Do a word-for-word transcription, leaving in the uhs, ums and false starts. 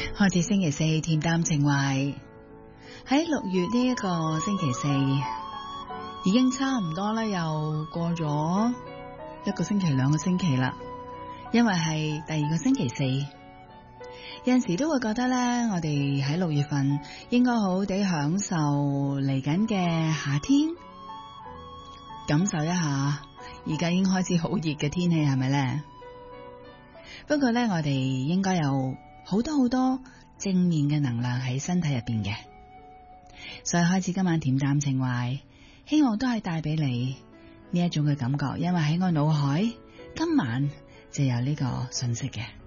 開始星期四恬淡情懷，喺六月呢一個星期四已經差唔多啦，又過咗一個星期兩個星期啦，因為係第二個星期四。有陣時都會覺得咧，我哋喺六月份應該好好地享受嚟緊嘅夏天，感受一下而家已經開始好熱嘅天氣，係咪咧？不過咧，我哋應該有好多好多正面嘅能量喺身體入邊嘅，所以開始今晚恬淡情懷，希望都係帶俾你呢一種嘅感覺，因為喺我腦海今晚就有呢個信息嘅。